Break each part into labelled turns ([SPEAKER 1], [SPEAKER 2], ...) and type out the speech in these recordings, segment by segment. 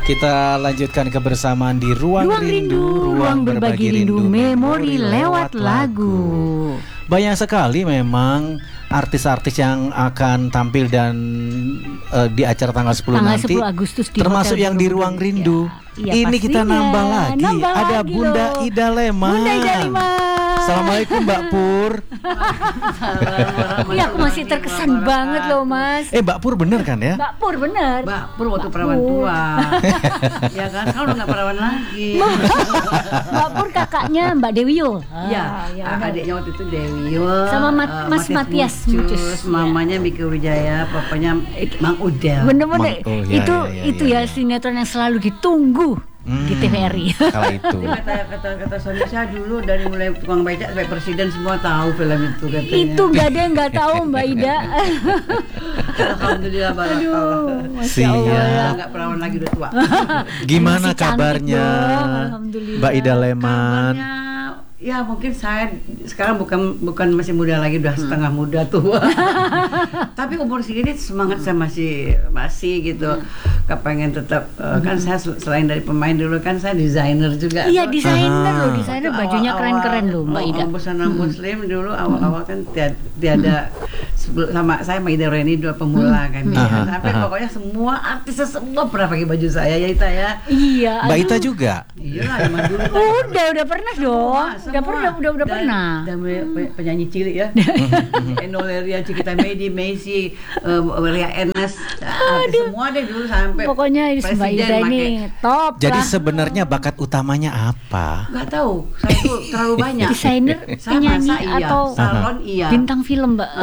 [SPEAKER 1] Kita lanjutkan kebersamaan di Ruang Rindu,
[SPEAKER 2] ruang berbagi rindu memori lewat lagu.
[SPEAKER 1] Banyak sekali memang artis-artis yang akan tampil dan di acara tanggal 10 nanti
[SPEAKER 2] 10 Agustus di
[SPEAKER 1] termasuk
[SPEAKER 2] Hotel
[SPEAKER 1] yang di
[SPEAKER 2] Borobudur.
[SPEAKER 1] Ruang Rindu.
[SPEAKER 2] Ya,
[SPEAKER 1] Ini kita nambah lagi. Ada
[SPEAKER 2] lagi
[SPEAKER 1] Bunda
[SPEAKER 2] loh.
[SPEAKER 1] Ida Leman.
[SPEAKER 2] Bunda Ida Leman.
[SPEAKER 1] Assalamualaikum Mbak Pur.
[SPEAKER 2] Iya, aku masih terkesan banget loh Mas.
[SPEAKER 1] Mbak Pur bener kan ya?
[SPEAKER 2] Mbak Pur bener.
[SPEAKER 3] Mbak Pur waktu perawan tua. Ya kan, sekarang udah gak perawan lagi.
[SPEAKER 2] Mbak Pur kakaknya Mbak Dewi Yul.
[SPEAKER 3] Iya, adiknya waktu itu Dewi Yul.
[SPEAKER 2] Sama Mas Matias Mucus.
[SPEAKER 3] Mamanya Miki Wijaya, papanya Mang Udel.
[SPEAKER 2] Bener-bener.
[SPEAKER 1] Oh,
[SPEAKER 2] itu ya sinetron yang selalu ditunggu di TVRI.
[SPEAKER 1] Kala itu.
[SPEAKER 3] Kata Sony saya dulu dari mulai tukang becak sampai presiden semua tahu film itu katanya.
[SPEAKER 2] Itu gak ada yang nggak tahu Mbak Ida.
[SPEAKER 3] Alhamdulillah banget.
[SPEAKER 2] Masya Allah.
[SPEAKER 3] Nggak perawan lagi udah tua.
[SPEAKER 1] Gimana
[SPEAKER 2] Masih cantik
[SPEAKER 1] kabarnya
[SPEAKER 2] dong, alhamdulillah.
[SPEAKER 1] Mbak Ida Leman?
[SPEAKER 3] Kabarnya, ya mungkin saya sekarang bukan masih muda lagi, udah setengah muda tua. Tapi umur segini semangat saya masih gitu. Kepengen tetap kan saya selain dari pemain dulu kan saya desainer juga.
[SPEAKER 2] Iya, desainer loh, desainer
[SPEAKER 3] Itu
[SPEAKER 2] bajunya
[SPEAKER 3] awal-awal,
[SPEAKER 2] keren-keren loh Mbak Ida.
[SPEAKER 3] Busana muslim dulu awal-awal kan tiada sama saya sama Ida Reni dua pemula kan ya. Sampai pokoknya semua artis semua pernah pakai baju saya ya Ita ya.
[SPEAKER 2] Iya.
[SPEAKER 1] Mbak Ita juga?
[SPEAKER 3] Iyalah zaman dulu.
[SPEAKER 2] Udah pernah dong. Udah pernah.
[SPEAKER 3] Dan penyanyi cilik ya. Enoleria, Cikita Medi, Messi, Ria Ernest, semua deh dulu sampai
[SPEAKER 2] pokoknya Mbak Ida ini top.
[SPEAKER 1] Jadi
[SPEAKER 2] lah.
[SPEAKER 1] sebenarnya bakat utamanya apa?
[SPEAKER 3] Nggak tahu, saya tuh terlalu banyak.
[SPEAKER 2] Desainer, penyanyi atau
[SPEAKER 3] salon iya.
[SPEAKER 2] bintang film Mbak.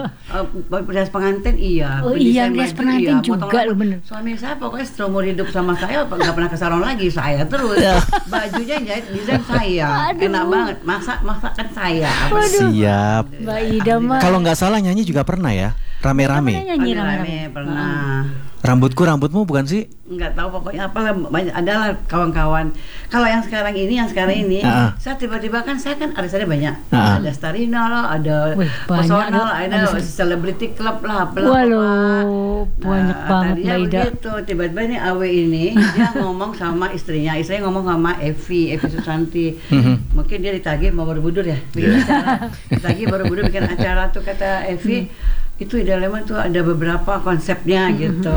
[SPEAKER 3] Rias pengantin iya.
[SPEAKER 2] Oh iya, rias pengantin juga loh bener.
[SPEAKER 3] Suami saya pokoknya seumur hidup sama saya nggak pernah ke salon lagi, saya terus. Bajunya jahit desain saya. Enak banget, masakan saya.
[SPEAKER 1] Siap.
[SPEAKER 2] Mbak Ida mah.
[SPEAKER 1] Kalau nggak salah nyanyi juga pernah ya? Rame-rame.
[SPEAKER 3] Rame pernah.
[SPEAKER 1] Rambutmu bukan sih?
[SPEAKER 3] Nggak tahu pokoknya apalah banyak adalah kawan-kawan. Kalau yang sekarang ini saya tiba-tiba kan saya kan arisannya banyak. Ada Starina lah, ada Personal, ada Celebrity Club lah,
[SPEAKER 2] waduh, banyak banget Mbak Ida.
[SPEAKER 3] Begitu, tiba-tiba ini Awe ini dia ngomong sama istrinya ngomong sama Evi Susanti. Mungkin dia ditagih mau Borobudur ya. Bikin acara. Ditagih Borobudur bikin acara tuh kata Evi. Itu Ida Leman tuh ada beberapa konsepnya gitu.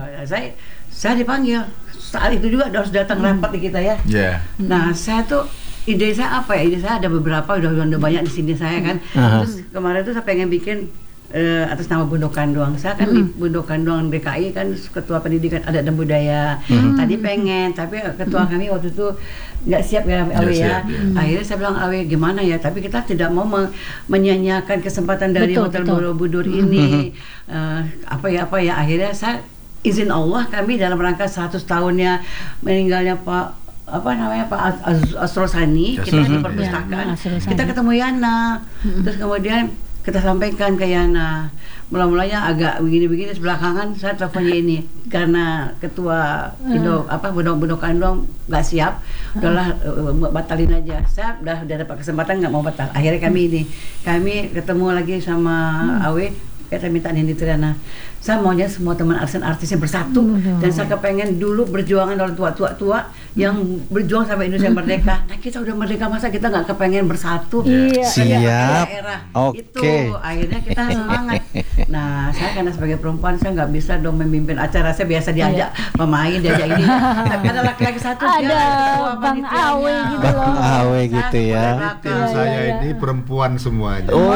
[SPEAKER 3] Saya dipanggil saat itu juga harus datang rapat di kita ya. Nah saya tuh ide saya apa ya? Ide saya ada beberapa udah banyak di sini saya kan. Terus kemarin tuh saya pengen bikin atas nama Bundokan Doang. Saya kan di Bundokan Doang DKI kan ketua pendidikan adat dan budaya. Tadi pengen, tapi ketua kami waktu itu nggak siap ya Awe ya. Akhirnya saya bilang Awe gimana ya? Tapi kita tidak mau menyanyiakan kesempatan dari Hotel Borobudur ini. Apa ya? Akhirnya saya izin Allah kami dalam rangka 100 tahunnya meninggalnya Pak Asrul Sani, kita di perpustakaan. Kita ketemu Yana. Terus kemudian kita sampaikan ke Yana. Mula-mulanya agak begini-begini, sebelakangan saya teleponnya ini karena ketua Bundokan Doang nggak siap, udahlah batalin aja. Saya udah dapat kesempatan nggak mau batal. Akhirnya kami ketemu lagi sama Awe. Kita minta Nindi Triana. Saya maunya semua teman artisnya bersatu dan saya kepengen dulu berjuangan oleh tua-tua yang berjuang sampai Indonesia merdeka. Nah kita udah merdeka masa kita nggak kepengen bersatu?
[SPEAKER 1] Siap.
[SPEAKER 3] Itu akhirnya kita semangat. Nah saya karena sebagai perempuan saya nggak bisa dong memimpin acara. Saya biasa diajak pemain, diajak ini. Tapi ada laki-laki satu
[SPEAKER 2] ada Bang Awe gitu loh.
[SPEAKER 1] Bang Awe gitu ya.
[SPEAKER 4] Tim saya ini perempuan semuanya.
[SPEAKER 1] Oh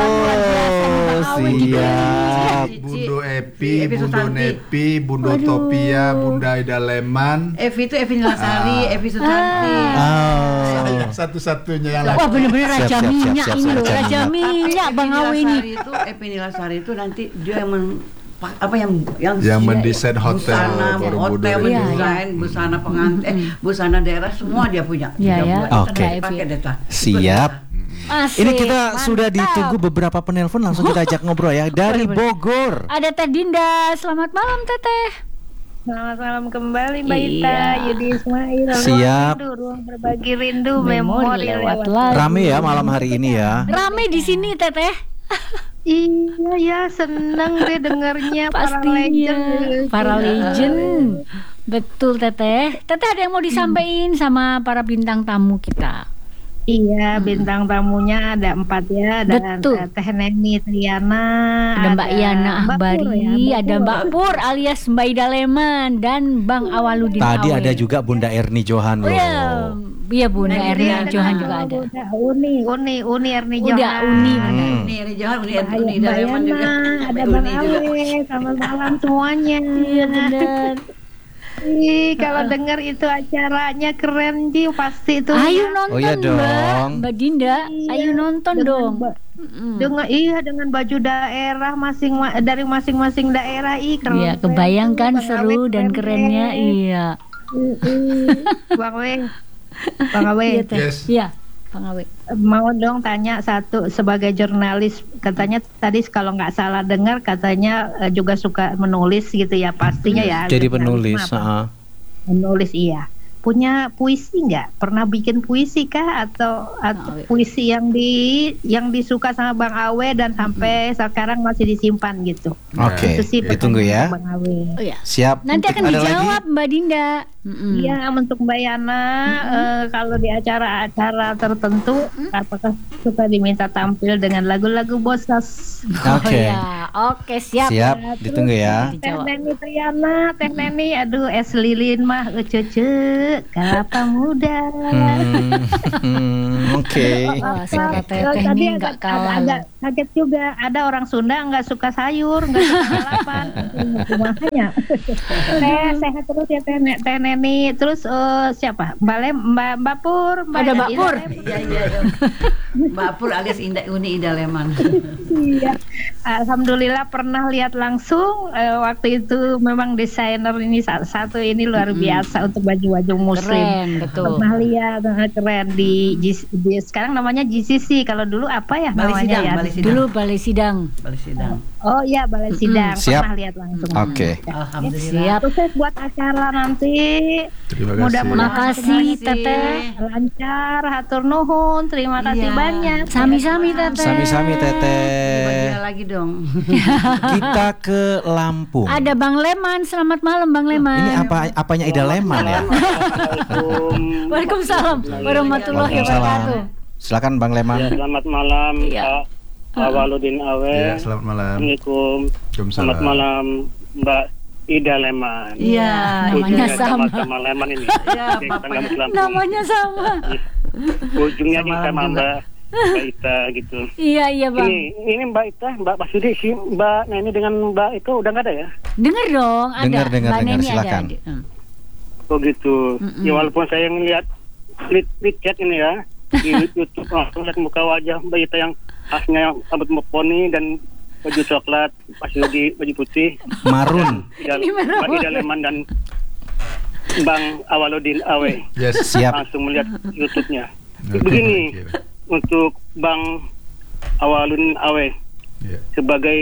[SPEAKER 1] siap.
[SPEAKER 4] Bundo Epi, Bundo Nepi, Bundo Topia, Bunda Ida Leman.
[SPEAKER 3] Evi itu Evi Nilasari, Evi Sutanti.
[SPEAKER 4] Satu-satunya yang
[SPEAKER 2] wah bener-bener raja minyak ini loh, raja minyak Bang Awe ini.
[SPEAKER 3] Evi Nilasari itu nanti dia yang
[SPEAKER 4] mendesain hotel
[SPEAKER 3] Borobudur, mendesain busana pengantin, busana daerah semua dia punya.
[SPEAKER 1] Oke. Siap. Ini kita sudah ditunggu beberapa penelpon, langsung kita ajak ngobrol ya dari Bogor.
[SPEAKER 2] Ada Teh Dinda, selamat malam Teteh.
[SPEAKER 5] Selamat malam kembali Mbak Ita, Yudi Ismail.
[SPEAKER 1] Siap.
[SPEAKER 5] Ruang berbagi rindu memori lewat lagu.
[SPEAKER 1] Rame ya malam hari ini ya.
[SPEAKER 2] Rame di sini Teteh.
[SPEAKER 5] Iya ya, seneng deh dengarnya
[SPEAKER 2] pastinya. Para legend. Betul Teteh. Teteh ada yang mau disampaikan sama para bintang tamu kita?
[SPEAKER 5] Iya, bintang tamunya ada 4 ya. Ada
[SPEAKER 2] Betul.
[SPEAKER 5] Teh Neni Triana,
[SPEAKER 2] Ada Mbak Yana
[SPEAKER 5] Mbak Pur
[SPEAKER 2] Ahbari,
[SPEAKER 5] ya,
[SPEAKER 2] ada Mbak Pur alias Mbak Ida Leman dan Bang Awaludin
[SPEAKER 1] Tadi
[SPEAKER 2] Awe.
[SPEAKER 1] ada juga Bunda Erni Johan loh.
[SPEAKER 2] Iya Bunda Erni Johan juga ada.
[SPEAKER 5] Uni Erni
[SPEAKER 2] Udah
[SPEAKER 5] Johan.
[SPEAKER 2] Uni.
[SPEAKER 3] Ini Eri Johan, Uni
[SPEAKER 5] Mbak
[SPEAKER 3] Daleman juga.
[SPEAKER 5] Yana, ada
[SPEAKER 3] Uni
[SPEAKER 5] Bang
[SPEAKER 3] juga.
[SPEAKER 5] Awe, selamat malam semuanya.
[SPEAKER 2] Iya benar.
[SPEAKER 5] Ih, kalau dengar itu acaranya keren Ji, pasti itu.
[SPEAKER 2] Ayo nonton
[SPEAKER 1] Oh iya dong.
[SPEAKER 2] Mbak Dinda, ayo nonton dong.
[SPEAKER 5] Dengan baju daerah dari masing-masing daerah, keren.
[SPEAKER 2] Iya,
[SPEAKER 5] keren.
[SPEAKER 2] kebayangkan
[SPEAKER 5] Bang
[SPEAKER 2] seru
[SPEAKER 5] Awe
[SPEAKER 2] dan
[SPEAKER 5] keren.
[SPEAKER 2] kerennya. Iya.
[SPEAKER 5] Bang Awe,
[SPEAKER 2] Iya Teh.
[SPEAKER 4] Yes.
[SPEAKER 2] Iya, Bang Awe.
[SPEAKER 5] mau dong tanya satu sebagai jurnalis, katanya tadi kalau nggak salah dengar katanya juga suka menulis gitu ya, pastinya ya.
[SPEAKER 1] Jadi
[SPEAKER 5] jurnalis
[SPEAKER 1] penulis.
[SPEAKER 5] mah apa? Menulis iya. Punya puisi nggak? Pernah bikin puisi kah atau puisi yang disuka sama Bang Awe dan sampai sekarang masih disimpan gitu?
[SPEAKER 1] Oke,
[SPEAKER 5] Itu sih
[SPEAKER 1] ditunggu ya.
[SPEAKER 5] pertanyaan Bang Awe.
[SPEAKER 2] Oh ya.
[SPEAKER 1] Siap.
[SPEAKER 2] Nanti akan
[SPEAKER 1] Ada
[SPEAKER 2] dijawab
[SPEAKER 1] lagi?
[SPEAKER 2] Mbak Dinda.
[SPEAKER 5] Iya, untuk Mbak Yana, kalau di acara-acara tertentu, apakah suka diminta tampil dengan lagu-lagu Bosas?
[SPEAKER 1] Oke.
[SPEAKER 2] Ya, oke siap.
[SPEAKER 1] Siap, ditunggu ya.
[SPEAKER 5] Teh Neni Triana, Teh Neni, aduh es lilin mah cece, kelapa muda.
[SPEAKER 1] Oke.
[SPEAKER 2] Wah, suara Teteh
[SPEAKER 5] Tadi
[SPEAKER 2] ini nggak kalah.
[SPEAKER 5] agak kaget juga, ada orang Sunda nggak suka sayur, nggak suka lalapan. Makanya. Sehat terus ya Teh Neni. Terus siapa? Mbak Pur,
[SPEAKER 2] Ada Mbak Pur.
[SPEAKER 3] Iya. Mbak Pur alias Uni Ida Leman.
[SPEAKER 5] Iya. Alhamdulillah pernah lihat langsung, waktu itu memang desainer ini satu ini luar biasa untuk baju-baju muslim.
[SPEAKER 2] Keren, betul.
[SPEAKER 5] Pernah lihat keren di sekarang namanya GCC, kalau dulu apa ya namanya ya?
[SPEAKER 2] Dulu Balai Sidang.
[SPEAKER 5] Oh iya, Balai Sidang.
[SPEAKER 1] Siap.
[SPEAKER 5] Pernah lihat langsung.
[SPEAKER 1] Oke.
[SPEAKER 3] Alhamdulillah.
[SPEAKER 2] Siap.
[SPEAKER 5] Sukses buat acara nanti.
[SPEAKER 4] Terima kasih.
[SPEAKER 5] Mudah-mudahan
[SPEAKER 2] Makasih
[SPEAKER 5] semuanya
[SPEAKER 2] Teteh.
[SPEAKER 5] lancar, hatur nuhun, terima kasih
[SPEAKER 3] Iya.
[SPEAKER 5] banyak.
[SPEAKER 2] Sami-sami Teteh.
[SPEAKER 1] Sami-sami Teteh.
[SPEAKER 3] Bagian lagi dong.
[SPEAKER 1] Kita ke Lampung.
[SPEAKER 2] Ada Bang Leman. Selamat malam Bang Leman.
[SPEAKER 1] Ini apanya Ida Leman ya?
[SPEAKER 2] Waalaikumsalam warahmatullahi wabarakatuh.
[SPEAKER 1] Silakan Bang Leman.
[SPEAKER 6] Ya, selamat malam
[SPEAKER 2] Iya.
[SPEAKER 6] Pak Awaludin Awe.
[SPEAKER 4] Ya, selamat malam.
[SPEAKER 6] Assalamualaikum. Selamat malam Mbak Ida Leman.
[SPEAKER 3] Iya,
[SPEAKER 2] namanya
[SPEAKER 6] Ujungnya
[SPEAKER 2] sama.
[SPEAKER 6] sama Leman ini.
[SPEAKER 3] Iya,
[SPEAKER 6] Di
[SPEAKER 3] papanya.
[SPEAKER 6] Tengah Lampung.
[SPEAKER 2] Namanya sama.
[SPEAKER 6] Ujungnya
[SPEAKER 3] Sama
[SPEAKER 6] sama
[SPEAKER 3] juga.
[SPEAKER 6] Mbak Ita gitu.
[SPEAKER 2] Iya Bang.
[SPEAKER 6] Ini Mbak Ita, Mbak Basudi, si Mbak Neni dengan Mbak itu udah nggak ada ya?
[SPEAKER 2] Dengar dong, ada.
[SPEAKER 1] Dengar,
[SPEAKER 2] Mbak Neni
[SPEAKER 1] silakan.
[SPEAKER 2] ada.
[SPEAKER 6] Oh gitu. Ya walaupun saya ngeliat tweet chat ini ya di YouTube, langsung lihat muka wajah Mbak Ita yang khasnya rambut poni dan baju coklat, Basudi baju putih.
[SPEAKER 1] Marun.
[SPEAKER 2] Ini merah
[SPEAKER 6] Mbak Ida Leman dan Bang Awaludin Awe.
[SPEAKER 4] Yes.
[SPEAKER 1] Siap.
[SPEAKER 6] Langsung melihat YouTube-nya.
[SPEAKER 4] Oke,
[SPEAKER 6] Begini,
[SPEAKER 4] oke.
[SPEAKER 6] untuk Bang Awaludin Awe
[SPEAKER 4] Iya.
[SPEAKER 6] sebagai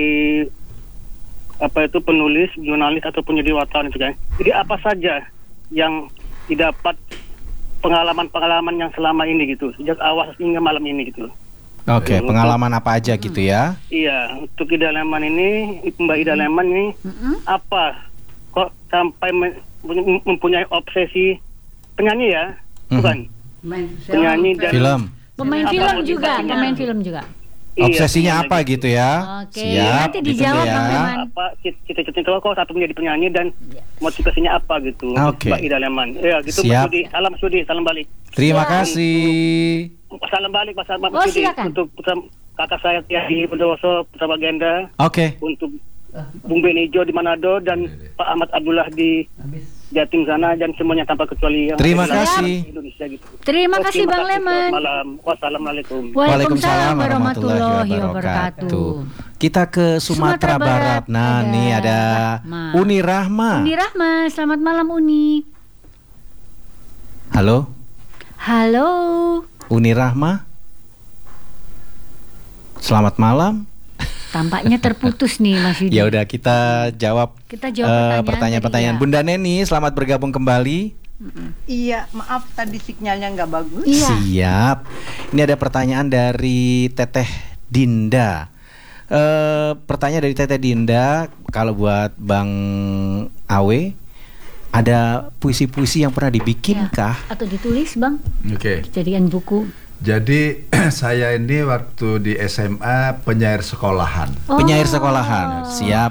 [SPEAKER 6] penulis, jurnalis ataupun jadi wartawan itu kan. Jadi apa saja yang didapat pengalaman-pengalaman yang selama ini gitu, sejak awal hingga malam ini gitu.
[SPEAKER 1] Oke, pengalaman apa aja gitu ya?
[SPEAKER 6] Iya, untuk Ida Leman ini, Mbak Ida Leman ini apa kok sampai mempunyai obsesi penyanyi ya, bukan? Penyanyi dan
[SPEAKER 1] Film.
[SPEAKER 2] Pemain
[SPEAKER 6] Apa
[SPEAKER 2] film
[SPEAKER 6] motivasinya?
[SPEAKER 2] juga.
[SPEAKER 1] Obsesinya
[SPEAKER 6] Iya,
[SPEAKER 1] apa
[SPEAKER 6] penyanyi.
[SPEAKER 1] gitu ya?
[SPEAKER 2] Oke,
[SPEAKER 1] Siap.
[SPEAKER 2] nanti dijawab
[SPEAKER 1] ditunggu
[SPEAKER 2] Bang
[SPEAKER 1] ya.
[SPEAKER 2] Leman.
[SPEAKER 6] Apa cita-cita kok satu menjadi penyanyi dan motivasinya apa gitu?
[SPEAKER 1] Oke.
[SPEAKER 6] Mbak Ida Leman. Ya gitu.
[SPEAKER 1] Siap.
[SPEAKER 6] Mbak Sudi, salam balik.
[SPEAKER 1] Terima kasih.
[SPEAKER 6] Salam balik Mas Ahmad
[SPEAKER 2] Oh,
[SPEAKER 6] Sudi
[SPEAKER 2] silakan.
[SPEAKER 6] untuk kakak saya Tiadi Bondowoso Putra Bagenda,
[SPEAKER 1] Oke.
[SPEAKER 6] untuk Bung Benijo di Manado dan Pak Ahmad Abdullah di Jatim sana dan semuanya tanpa kecuali yang
[SPEAKER 1] Terima
[SPEAKER 6] ada di
[SPEAKER 1] kasih.
[SPEAKER 6] Indonesia gitu.
[SPEAKER 2] Terima
[SPEAKER 6] Oke,
[SPEAKER 2] kasih Bang
[SPEAKER 6] makasih.
[SPEAKER 2] Leman.
[SPEAKER 6] Selamat malam. Wassalamualaikum.
[SPEAKER 2] Waalaikumsalam warahmatullahi wabarakatuh.
[SPEAKER 1] Kita ke Sumatera Barat. Nah,
[SPEAKER 2] Ada
[SPEAKER 1] nih ada
[SPEAKER 2] Rahma.
[SPEAKER 1] Uni Rahma.
[SPEAKER 2] Uni Rahma, selamat malam Uni.
[SPEAKER 1] Halo,
[SPEAKER 2] Halo.
[SPEAKER 1] Uni Rahma. Selamat malam.
[SPEAKER 2] Tampaknya terputus nih Mas Yudi.
[SPEAKER 1] Ya udah kita jawab
[SPEAKER 2] Kita jawab
[SPEAKER 1] pertanyaan-pertanyaan.
[SPEAKER 2] tadi, ya.
[SPEAKER 1] Bunda Neni, selamat bergabung kembali.
[SPEAKER 7] Iya, maaf tadi sinyalnya nggak bagus.
[SPEAKER 2] Iya.
[SPEAKER 1] Siap. Ini ada pertanyaan dari Teteh Dinda. Pertanyaan dari Teteh Dinda, kalau buat Bang Awe, Ada puisi-puisi yang pernah dibikin kah?
[SPEAKER 2] Atau ditulis, Bang?
[SPEAKER 4] Oke.
[SPEAKER 2] Jadikan buku.
[SPEAKER 4] Jadi saya ini waktu di SMA penyair sekolahan.
[SPEAKER 1] Penyair sekolahan, siap.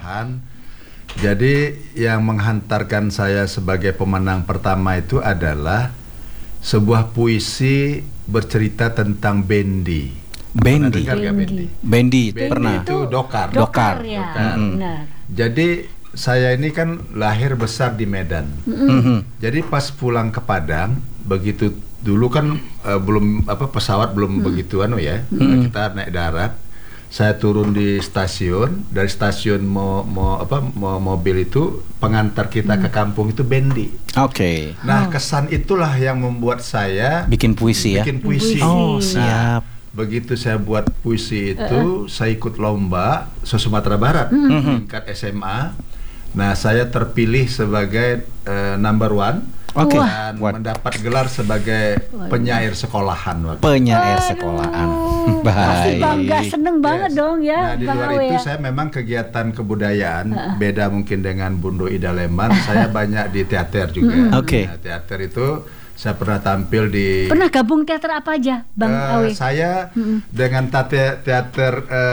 [SPEAKER 4] Jadi yang menghantarkan saya sebagai pemenang pertama itu adalah sebuah puisi bercerita tentang bendi.
[SPEAKER 1] Bendi. Bendi pernah.
[SPEAKER 4] Itu dokar.
[SPEAKER 1] Dokar.
[SPEAKER 2] Ya.
[SPEAKER 4] Benar. Jadi saya ini kan lahir besar di Medan. Jadi pas pulang ke Padang, begitu dulu kan belum pesawat belum begitu kita naik darat. Saya turun di stasiun, dari stasiun mobil itu pengantar kita ke kampung itu bendi.
[SPEAKER 1] Oke.
[SPEAKER 4] Nah, kesan itulah yang membuat saya
[SPEAKER 1] bikin puisi ya.
[SPEAKER 4] Bikin puisi.
[SPEAKER 1] Oh, siap.
[SPEAKER 4] Begitu saya buat puisi itu, saya ikut lomba se-Sumatera Barat tingkat SMA. Nah, saya terpilih sebagai number one.
[SPEAKER 1] Oke.
[SPEAKER 4] Dan mendapat gelar sebagai penyair sekolahan.
[SPEAKER 1] Penyair sekolahan.
[SPEAKER 2] Pasti
[SPEAKER 1] Baik.
[SPEAKER 2] bangga, seneng banget dong ya.
[SPEAKER 4] Nah, di luar itu saya memang kegiatan kebudayaan beda mungkin dengan Bundo Ida Leman. Saya banyak di teater juga.
[SPEAKER 1] Oke.
[SPEAKER 4] Nah, teater itu saya pernah tampil di.
[SPEAKER 2] Pernah gabung teater apa aja, Bang Awe?
[SPEAKER 4] Saya dengan teater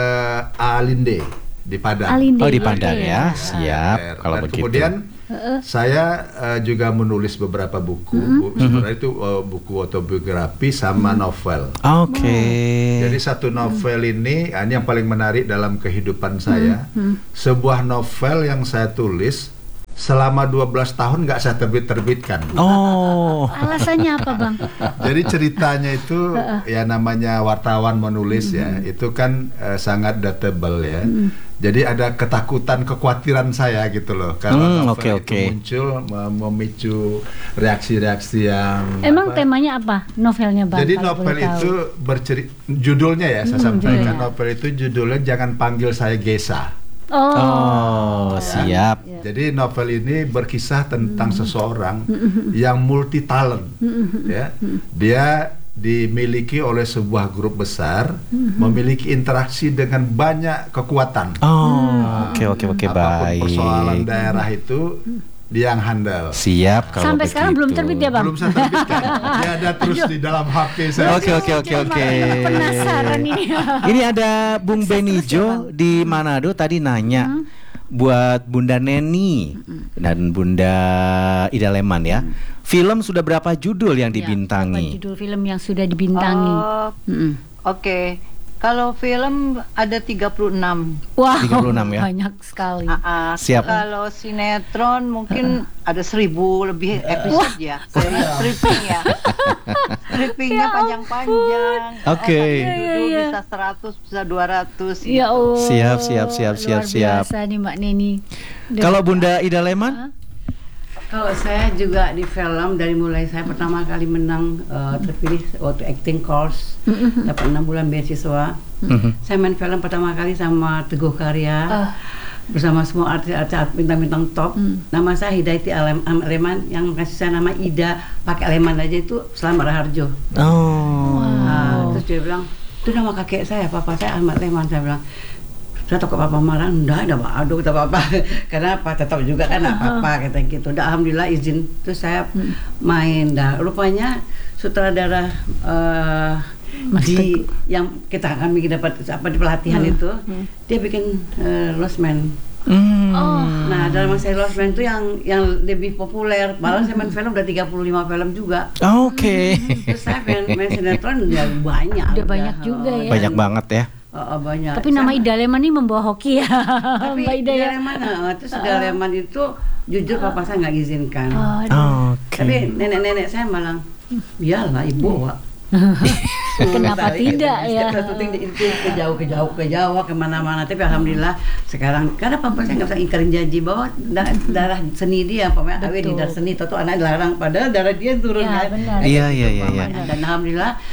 [SPEAKER 4] Alinde di Padang.
[SPEAKER 2] Alinde.
[SPEAKER 1] Oh, di Padang ya. Siap. Kalau
[SPEAKER 4] Dan
[SPEAKER 1] begitu.
[SPEAKER 4] kemudian saya juga menulis beberapa buku. Sebenarnya itu buku autobiografi sama novel.
[SPEAKER 1] Oke.
[SPEAKER 4] Jadi satu novel ini yang paling menarik dalam kehidupan saya. Sebuah novel yang saya tulis selama 12 tahun nggak saya terbitkan.
[SPEAKER 1] Oh.
[SPEAKER 2] Alasannya apa, Bang?
[SPEAKER 4] Jadi ceritanya itu ya namanya wartawan menulis ya, itu kan sangat dateable ya. Jadi ada ketakutan, kekhawatiran saya gitu loh. Kalau novel itu muncul memicu reaksi-reaksi yang.
[SPEAKER 2] Emang temanya apa novelnya, Bang?
[SPEAKER 4] Jadi novel itu judulnya ya saya sampaikan. Novel itu judulnya Jangan Panggil Saya Gesa.
[SPEAKER 1] Oh, siap.
[SPEAKER 4] Jadi novel ini berkisah tentang seseorang yang multi talent, ya. Dia dimiliki oleh sebuah grup besar, memiliki interaksi dengan banyak kekuatan.
[SPEAKER 1] Oh, oke, baik.
[SPEAKER 4] Persoalan daerah itu dia yang handal.
[SPEAKER 1] Siap. Kalau
[SPEAKER 2] sampai sekarang belum terbit ya, Bang?
[SPEAKER 4] Belum saya terbitkan. Dia ada terus di dalam HP saya.
[SPEAKER 1] Oke.
[SPEAKER 2] Penasaran ini.
[SPEAKER 1] Ini ada Bung Benijo di Manado tadi nanya buat Bunda Neni dan Bunda Ida Leman ya. Film sudah berapa judul yang dibintangi?
[SPEAKER 2] Berapa judul film yang sudah dibintangi?
[SPEAKER 7] Oke. Kalau film ada 36.
[SPEAKER 2] Wah,
[SPEAKER 1] 36 ya.
[SPEAKER 2] Banyak sekali.
[SPEAKER 1] Siap.
[SPEAKER 7] Kalau sinetron mungkin ada 1000 lebih episode ya. Stripping ya. Strippingnya panjang-panjang.
[SPEAKER 1] Oke.
[SPEAKER 7] Bisa 100, bisa 200.
[SPEAKER 2] Ya Allah.
[SPEAKER 1] Siap.
[SPEAKER 2] Luar biasa nih Mbak Neni.
[SPEAKER 1] Kalau Bunda Ida Leman?
[SPEAKER 3] Kalau saya juga di film dari mulai saya pertama kali menang terpilih waktu acting course dapat 6 bulan beasiswa. Saya main film pertama kali sama Teguh Karya bersama semua artis-artis bintang-bintang top. Nama saya Hidayati Leman, yang kasih saya nama Ida pakai Leman aja itu Selamat Raharjo. Terus dia bilang itu nama kakek saya, papa saya Ahmad Leman. Saya bilang saya takut papa marah, enggak aduh kata papa karena apa tetap juga kan apa kata gitu. Udah alhamdulillah izin, terus saya main. Dah rupanya sutradara yang kita akan bikin dapat di pelatihan itu dia bikin Lost Man. Nah dalam masa Lost Man itu yang lebih populer, malah saya main film udah 35 film juga.
[SPEAKER 1] Oke.
[SPEAKER 3] Terus saya main sinetron ya banyak.
[SPEAKER 2] Udah banyak juga ya.
[SPEAKER 1] Banyak banget ya.
[SPEAKER 3] Banyak.
[SPEAKER 2] Tapi nama Ida Leman ini membawa hoki ya.
[SPEAKER 3] Tapi
[SPEAKER 2] Mbak Ida ya.
[SPEAKER 3] Terus Ida Leman itu jujur papa saya nggak izinkan. Tapi nenek-nenek saya malah, iyalah ibu.
[SPEAKER 2] Kenapa tidak ya?
[SPEAKER 3] Setiap syuting ke Jawa kemana-mana. Tapi alhamdulillah sekarang karena papa saya nggak bisa ingkarin janji bahwa darah seni dia, pokoknya Awe di darah seni, tentu anak dilarang padahal darah dia turun kan.
[SPEAKER 1] Iya.
[SPEAKER 3] Dan alhamdulillah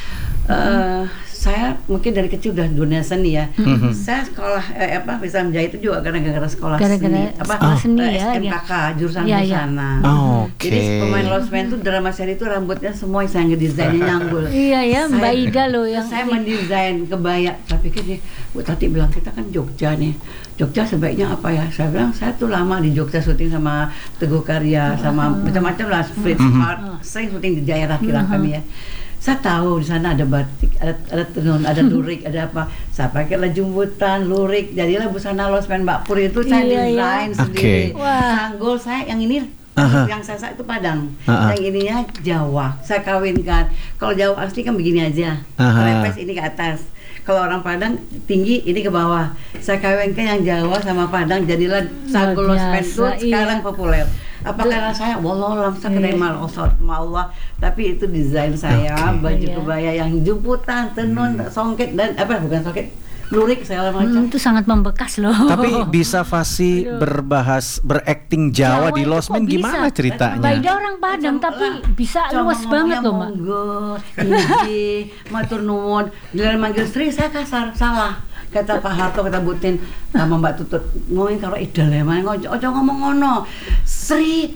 [SPEAKER 3] Saya mungkin dari kecil udah dunia seni ya. Saya sekolah bisa menjahit itu juga gara-gara sekolah seni.
[SPEAKER 2] Sekolah seni ya.
[SPEAKER 3] SMKK jurusan
[SPEAKER 2] Ya.
[SPEAKER 3] busana.
[SPEAKER 1] Oke.
[SPEAKER 3] Jadi pemain Lost Man itu drama seri itu rambutnya semua saya ngedesainnya nyanggul.
[SPEAKER 2] Iya ya, Mbak Ida loh yang
[SPEAKER 3] Saya mendesain kebaya. Saya pikir nih, Bu Tati bilang kita kan Jogja nih. Jogja sebaiknya apa ya? Saya bilang saya tuh lama di Jogja syuting sama Teguh Karya sama macam-macam lah, Fritz Art. Saya syuting di daerah Kilang kami ya. Saya tahu di sana ada batik, ada tenun, ada lurik, ada apa. Saya pakailah jemputan, lurik, jadilah busana Lost Man Mbak Pur itu saya desain sendiri. Sanggul saya yang ini, yang saya itu Padang, yang ininya Jawa. Saya kawinkan. Kalau Jawa asli kan begini aja, lepes ini ke atas. Kalau orang Padang tinggi ini ke bawah. Saya kawinkan yang Jawa sama Padang, jadilah sanggul Lost Man itu sekarang populer. Apa karena saya wallahualam saya kedai malosot Allah, tapi itu desain saya, baju kebaya yang jemputan, tenun, songket dan bukan songket, lurik segala macam.
[SPEAKER 2] Itu sangat membekas loh.
[SPEAKER 1] Tapi bisa Fasi berakting Jawa di Lost Man gimana ceritanya?
[SPEAKER 2] Mbak Ida orang Padang tapi bisa luas banget loh, Mbak.
[SPEAKER 3] Monggo, ini matur nuwun, giliran manggil Sri saya kasar, salah. Kata Pak Harto, kata Butin sama Mbak Tutut, ngomongin karo Ida le, ojo ngomong ngono. Sri.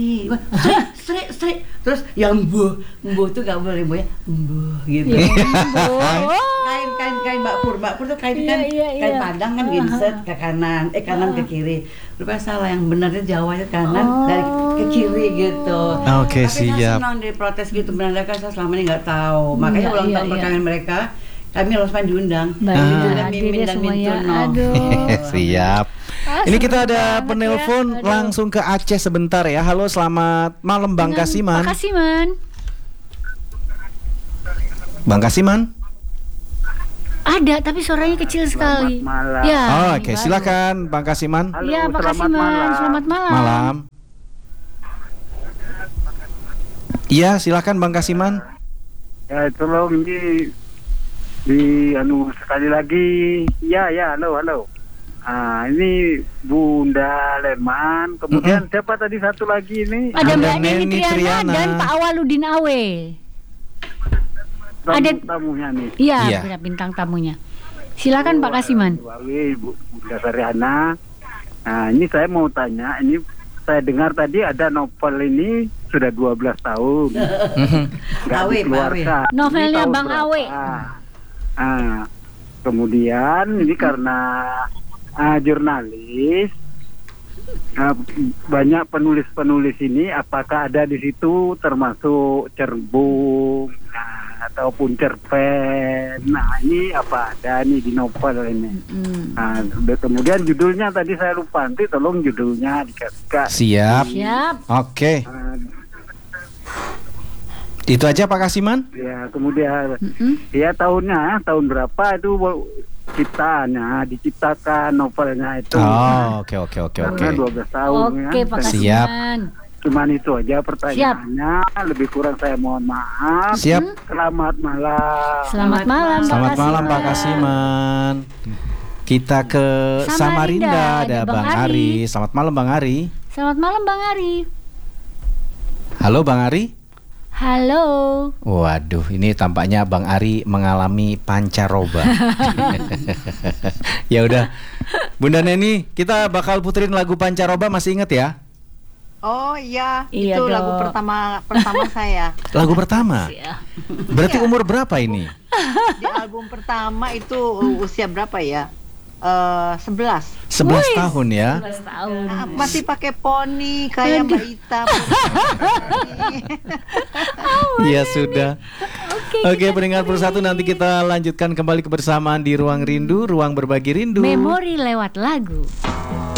[SPEAKER 3] Terus yang mbuh tuh gak boleh mbuh ya, mbuh gitu. Kain Mbak Pur tuh kain kain Padang kan ginset ke kanan, kanan ke kiri. Rupanya salah, yang benarnya Jawanya kanan dari ke kiri gitu.
[SPEAKER 1] Oke,
[SPEAKER 3] tapi
[SPEAKER 1] siap.
[SPEAKER 3] saya senang diprotes gitu, menandakan saya selama ini nggak tahu. Makanya ulang tahun perkawinan mereka, kami Lost Man diundang.
[SPEAKER 2] Mimin dan Mintuno.
[SPEAKER 1] Siap. Ini kita ada penelpon langsung ke Aceh sebentar ya. Halo, selamat malam Bang Kasiman.
[SPEAKER 2] Pak Kasiman.
[SPEAKER 1] Bang Kasiman?
[SPEAKER 2] Ada, tapi suaranya kecil sekali.
[SPEAKER 6] Malam.
[SPEAKER 2] Ya.
[SPEAKER 1] Oke, silakan Bang Kasiman.
[SPEAKER 6] Halo,
[SPEAKER 2] Iya, Pak
[SPEAKER 6] selamat
[SPEAKER 2] Kasiman.
[SPEAKER 6] malam.
[SPEAKER 2] Selamat malam.
[SPEAKER 1] Malam. Iya, silakan Bang Kasiman.
[SPEAKER 6] Ya, tolong di sekali lagi. Ya, halo. Ini Bunda Leman, kemudian siapa tadi satu lagi ini?
[SPEAKER 2] Ada Mbak
[SPEAKER 1] Neni
[SPEAKER 2] Neni Triana
[SPEAKER 1] Triana
[SPEAKER 2] dan Pak Awaludin Awe. Ada
[SPEAKER 6] tamunya nih.
[SPEAKER 2] Iya, punya bintang tamunya. Silakan Pak Kasiman.
[SPEAKER 6] Bunda Sariana. Nah, ini saya mau tanya, ini saya dengar tadi ada novel ini sudah 12 tahun. Nggak dikeluarkan.
[SPEAKER 2] Novelnya
[SPEAKER 6] Ini tahun
[SPEAKER 2] Bang Awe.
[SPEAKER 6] Kemudian ini karena jurnalis, banyak penulis-penulis ini, apakah ada di situ termasuk Cerbung ataupun Cerpen? Nah, ini apa ada nih di novel ini? Kemudian judulnya tadi saya lupa, nanti tolong judulnya dikasih.
[SPEAKER 1] Siap. Oke. Itu aja Pak Kasiman?
[SPEAKER 6] Ya, kemudian ya tahun berapa itu diciptakan novelnya itu.
[SPEAKER 1] Oke.
[SPEAKER 6] 12 tahun.
[SPEAKER 2] Oke, Pak Kasiman.
[SPEAKER 1] Siap.
[SPEAKER 6] Cuman itu aja pertanyaannya. Lebih kurang saya mohon maaf.
[SPEAKER 1] Siap.
[SPEAKER 6] Selamat malam.
[SPEAKER 2] Selamat malam,
[SPEAKER 1] Selamat malam Pak Kasiman. Kita ke Samarinda, ada Bang Ari. Selamat malam Bang Ari.
[SPEAKER 2] Selamat malam Bang Ari.
[SPEAKER 1] Halo Bang Ari.
[SPEAKER 2] Halo.
[SPEAKER 1] Waduh, ini tampaknya Bang Ari mengalami pancaroba. Ya udah, Bunda Neni, kita bakal puterin lagu Pancaroba, masih inget ya?
[SPEAKER 7] Oh iya,
[SPEAKER 2] Iya
[SPEAKER 7] itu
[SPEAKER 2] dong.
[SPEAKER 7] lagu pertama saya.
[SPEAKER 1] Lagu pertama. Berarti umur berapa ini?
[SPEAKER 7] Di album pertama itu usia berapa ya? 11.
[SPEAKER 1] 11 tahun ya.
[SPEAKER 2] 11 tahun.
[SPEAKER 7] Masih pakai poni kayak Mbak Ita.
[SPEAKER 1] Iya sudah. Oke, pendengar Persatu, nanti kita lanjutkan kembali kebersamaan di Ruang Rindu, ruang berbagi rindu.
[SPEAKER 2] Memori lewat lagu.